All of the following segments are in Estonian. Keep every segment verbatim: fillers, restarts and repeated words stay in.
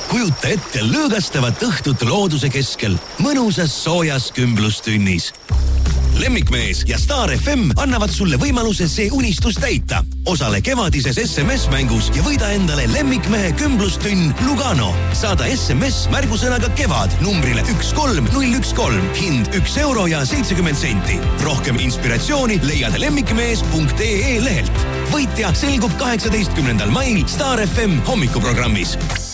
Kujuta ette lõõgastavat õhtut looduse keskel, mõnusas soojas kümblustunnis. Lemmikmees ja Star F M annavad sulle võimaluse see unistus täita. Osale kevadises S M S-mängus ja võida endale lemmikmehe kümblustunn Lugano. Saada S M S märgusõnaga kevad numbrile üks kolm null üks kolm. Hind üks euro ja seitsekümmend senti. Rohkem inspiratsiooni leiad lemmikmees punkt ee lehelt. Võitja selgub kaheksateistkümnendal mail Star F M hommikuprogrammis.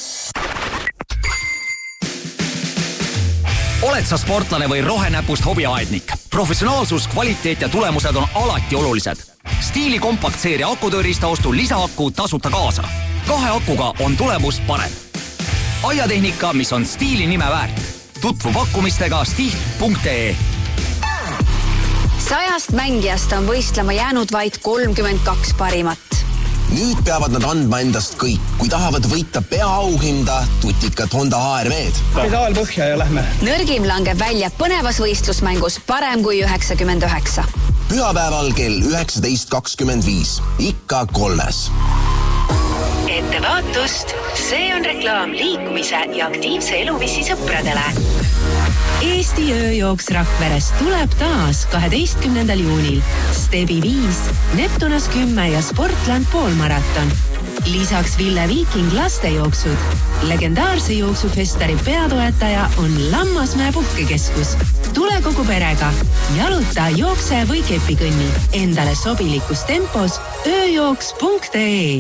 Oled sa sportlane või rohenäpust hobiaednik? Professionaalsus, kvaliteet ja tulemused on alati olulised. Stiili kompaktseeria akutöörista ostu lisaaku tasuta kaasa. Kahe akuga on tulemus parem. Aiatehnika, mis on stiili nime väärt. Tutvu pakkumistega stiht punkt ee. Sajast mängijast on võistlema jäänud vaid kolmkümmend kaks parimat. Nüüd peavad nad andma endast kõik, kui tahavad võita peaauhinda tutikat Honda H R V-d. Pedaal põhja ja lähme. Nõrgim langeb välja põnevas võistlusmängus parem kui üheksakümmend üheksa. Pühapäeval kell üheksateist kakskümmend viis. Ikka kolmes. Ettevaatust! See on reklaam liikumise ja aktiivse eluviisi sõpradele. Eesti ööjooks Rakveres tuleb taas kaheteistkümnendal juunil. Stebi viis, Neptunas kümme ja Sportland poolmaraton. Lisaks Ville Viiking lastejooksud. Legendaarse jooksufestari peatoetaja on Lammasmäe puhkekeskus. Tule kogu perega. Jaluta, jookse või kepikõnni. Endale sobilikus tempos ööjooks punkt ee.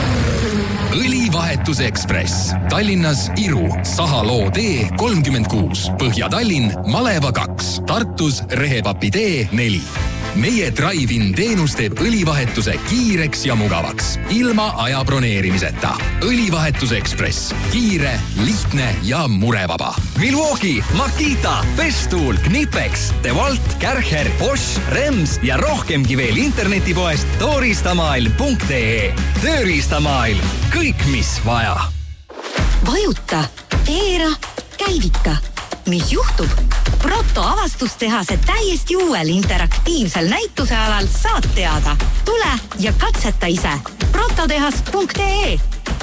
Õlivahetus Ekspress. Tallinnas Iru, Sahaloo tee kolmkümmend kuus. Põhja-Tallinn, Maleva kaks. Tartus Rehepapi tee neli. Meie Drive-in teenus teeb õlivahetuse kiireks ja mugavaks. Ilma aja broneerimiseta. Õlivahetus Ekspress. Kiire, lihtne ja murevaba. Milwaukee, Makita, Festool, Knipex, DeWalt, Kärcher, Bosch, Rems ja rohkemgi veel internetipoest toristamaailm punkt ee. Tööriistamaailm. Kõik, mis vaja. Vajuta, veera, käivita. Mis juhtub? Proto avastustehase täiesti uuel interaktiivsel näitusealal saad teada. Tule ja katseta ise. prototehas punkt ee.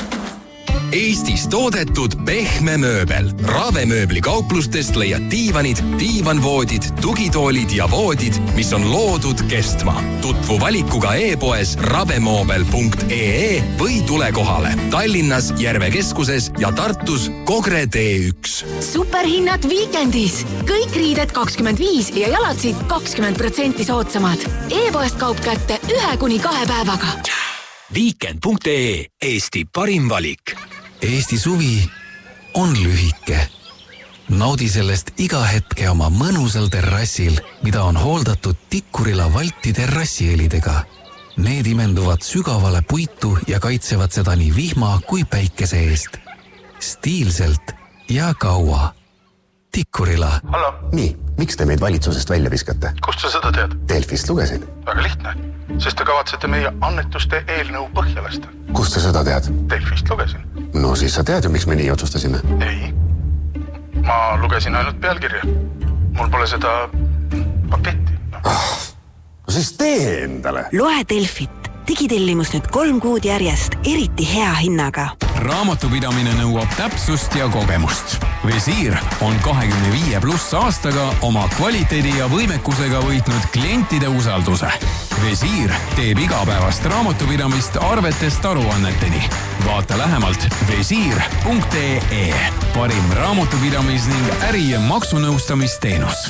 Eestis toodetud pehme mööbel. Ravemööbli kauplustest leiad diivanid, diivanvoodid, tugitoolid ja voodid, mis on loodud kestma. Tutvu valikuga e-poes ravemoobel punkt ee või tule kohale. Tallinnas Järve keskuses ja Tartus Kogre tee üks. Superhinnad viikendis. Kõik riided kakskümmend viis ja jalatsid kakskümmend protsenti soodsamad. E-poest kaup kätte ühe kuni kahe päevaga. Weekend punkt ee. Eesti parim valik. Eesti suvi on lühike. Naudi sellest iga hetke oma mõnusal terrassil, mida on hooldatud Tikkurila Valti terrassielidega. Need imenduvad sügavale puitu ja kaitsevad seda nii vihma kui päikese eest. Stiilselt ja kaua. Tikkurila. Hallo. Nii, miks te meid valitsusest välja viskate? Kust sa seda tead? Delfist lugesin. Väga lihtne, sest te kavatsete meie annetuste eelnõu põhja lasta. Kust sa seda tead? Delfist lugesin. No siis sa tead ju, miks me nii otsustasime. Ei, ma lugesin ainult pealkirja. Mul pole seda paketti. Ah, no siis tee endale. Loe Delfit. Digitellimus nüüd kolm kuud järjest, eriti hea hinnaga. Raamatupidamine nõuab täpsust ja kogemust. Visiir on kahekümne viie pluss aastaga oma kvaliteedi ja võimekusega võitnud klientide usalduse. Visiir teeb igapäevast raamatupidamist arvetest aruanneteni. Vaata lähemalt visiir punkt ee. Parim raamatupidamis ning äri- ja maksunõustamisteenus.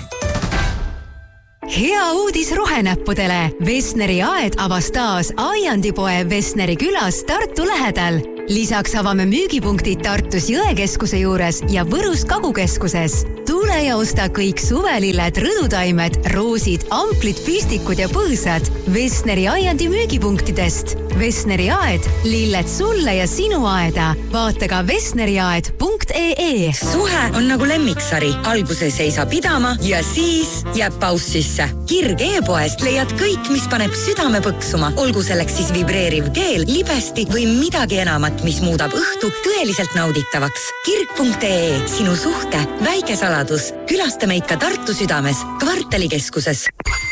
Hea uudis rohenäppudele. Vesneri aed avas taas Aiandipoe Vesneri külas Tartu lähedal. Lisaks avame müügipunktid Tartus Jõekeskuse juures ja Võrus Kagukeskuses. Tule ja osta kõik suvelilled, rõdutaimed, roosid, amplid, püstikud ja põõsad Vesneri Aiandi müügipunktidest. Vesneri aed, lilled sulle ja sinu aeda. Vaata ka vesneriaed punkt ee. Suhe on nagu lemmiksari. Alguses ei saa pidama ja siis jääb paus sisse. Kirg e-poest leiad kõik, mis paneb südame põksuma. Olgu selleks siis vibreeriv keel, libesti või midagi enamat, mis muudab õhtu tõeliselt nauditavaks. Kirg punkt ee. Sinu suhte väike saladus. Külasta meid ka Tartu südames, kvartalikeskuses.